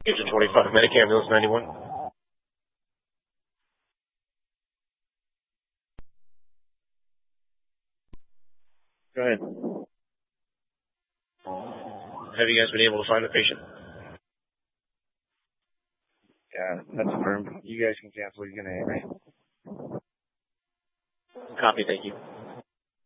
Agent 25, Medic Ambulance 91. Go ahead. Have you guys been able to find the patient? Yeah, that's confirmed. You guys can cancel. You're going to, right? Copy, thank you.